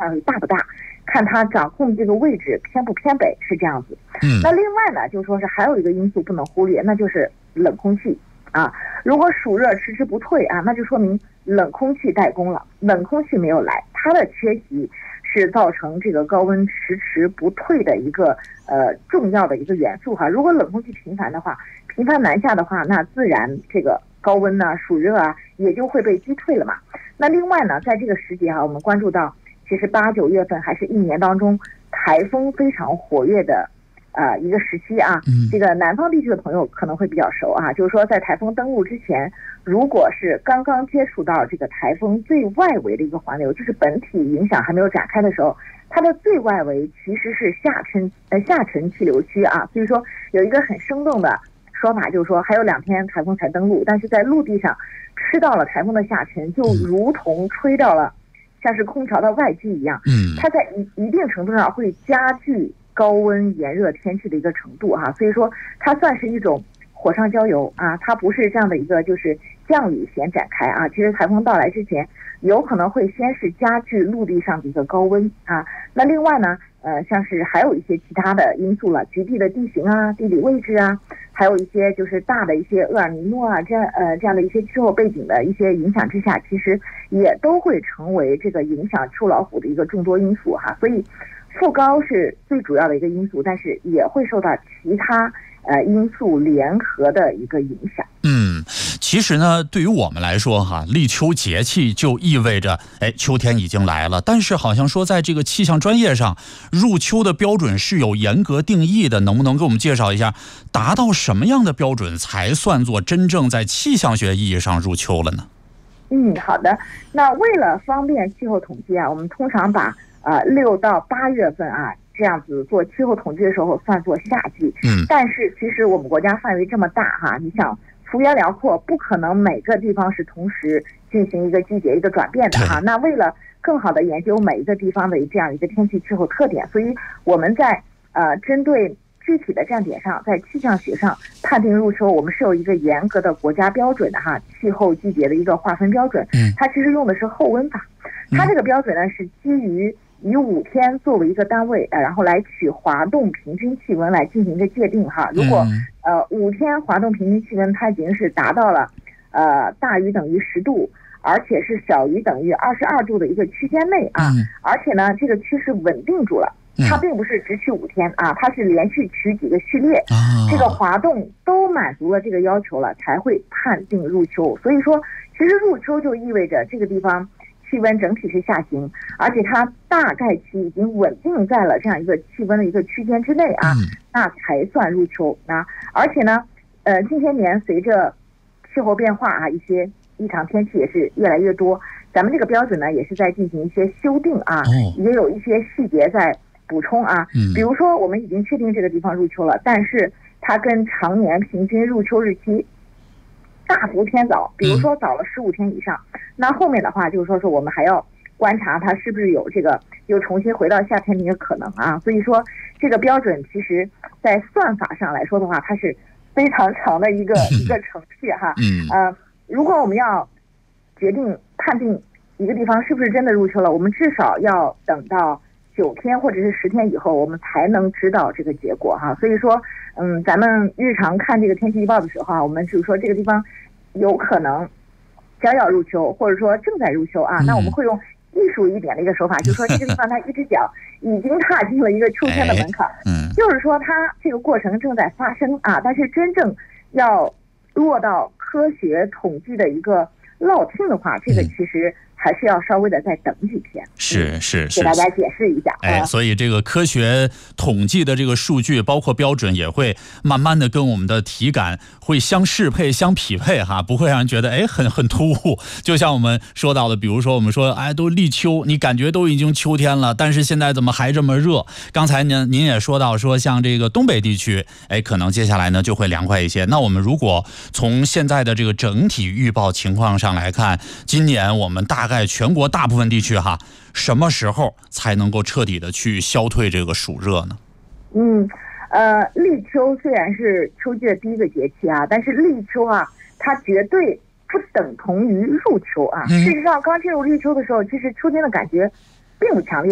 范围大不大，看它掌控这个位置偏不偏北，是这样子。那另外呢，就说是还有一个因素不能忽略，那就是冷空气啊。如果暑热迟迟不退啊，那就说明冷空气怠工了，冷空气没有来，它的缺席是造成这个高温迟迟不退的一个重要的一个元素哈。如果冷空气频繁南下的话，那自然这个高温呢、暑热啊也就会被击退了嘛。那另外呢，在这个时节我们关注到，其实8、9月份还是一年当中台风非常活跃的一个时期啊。这个南方地区的朋友可能会比较熟啊，就是说在台风登陆之前，如果是刚刚接触到这个台风最外围的一个环流，就是本体影响还没有展开的时候，它的最外围其实是下沉气流区啊。所以说有一个很生动的说法，就是说还有2天台风才登陆，但是在陆地上吃到了台风的下沉，就如同吹到了像是空调的外机一样，它在一定程度上会加剧高温炎热天气的一个程度哈。所以说它算是一种火上浇油啊，它不是这样的一个就是降雨先展开啊。其实台风到来之前，有可能会先是加剧陆地上的一个高温啊。那另外呢，像是还有一些其他的因素了，局地的地形啊、地理位置啊，还有一些就是大的一些厄尔尼诺啊这样的一些气候背景的一些影响之下，其实也都会成为这个影响秋老虎的一个众多因素哈。所以副高是最主要的一个因素，但是也会受到其他因素联合的一个影响。 其实呢，对于我们来说哈，立秋节气就意味着秋天已经来了。但是好像说在这个气象专业上，入秋的标准是有严格定义的，能不能给我们介绍一下，达到什么样的标准才算作真正在气象学意义上入秋了呢？ 好的。那为了方便气候统计啊，我们通常把6到8月份啊这样子做气候统计的时候算作夏季。但是其实我们国家范围这么大哈，你想幅员辽阔，不可能每个地方是同时进行一个季节一个转变的哈。那为了更好的研究每一个地方的这样一个天气气候特点，所以我们在针对具体的站点上，在气象学上判定入秋，我们是有一个严格的国家标准的哈，气候季节的一个划分标准。它其实用的是候温法，它这个标准呢是基于以5天作为一个单位，然后来取滑动平均气温来进行一个界定哈。如果5天滑动平均气温它已经是达到了大于等于10度，而且是小于等于22度的一个区间内啊，而且呢这个趋势稳定住了。它并不是只取5天啊，它是连续取几个序列，这个滑动都满足了这个要求了，才会判定入秋。所以说，其实入秋就意味着这个地方气温整体是下行，而且它大概期已经稳定在了这样一个气温的一个区间之内啊，那才算入秋。而且呢，近些年随着气候变化啊，一些异常天气也是越来越多，咱们这个标准呢也是在进行一些修订啊，也有一些细节在补充啊。比如说我们已经确定这个地方入秋了，但是它跟常年平均入秋日期大幅偏早，比如说早了15天以上，那后面的话就是说我们还要观察它是不是有这个又重新回到夏天的一个可能啊。所以说这个标准其实在算法上来说的话，它是非常长的一个程序哈。如果我们要决定判定一个地方是不是真的入秋了，我们至少要等到9天或者是10天以后，我们才能知道这个结果哈。所以说咱们日常看这个天气预报的时候我们就是说这个地方有可能将要入秋，或者说正在入秋啊，那我们会用艺术一点的一个手法，就是说这个地方它一只脚已经踏进了一个秋天的门槛，就是说它这个过程正在发生啊，但是真正要落到科学统计的一个落听的话，这个其实还是要稍微的再等几天。 是给大家解释一下。 所以这个科学统计的这个数据包括标准也会慢慢的跟我们的体感会相适配相匹配哈，不会让人觉得很突兀。就像我们说到的，比如说我们说都立秋，你感觉都已经秋天了，但是现在怎么还这么热？刚才您也说到说像这个东北地区可能接下来呢就会凉快一些。那我们如果从现在的这个整体预报情况上来看，今年我们大概全国大部分地区什么时候才能够彻底的去消退这个暑热呢？ 立秋虽然是秋季的第一个节气啊，但是立秋它绝对不等同于入秋啊。事实上刚进入立秋的时候，其实秋天的感觉并不强烈。